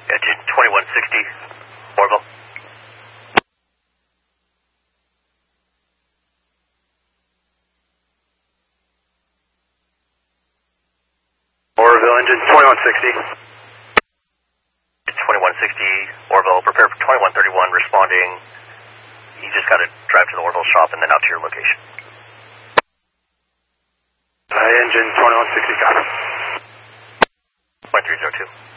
Engine 2160, Orville. Orville, engine 2160. 2160, Orville, prepare for 2131, responding. You just got to drive to the Orville shop and then out to your location. Engine 2160, copy. 2302.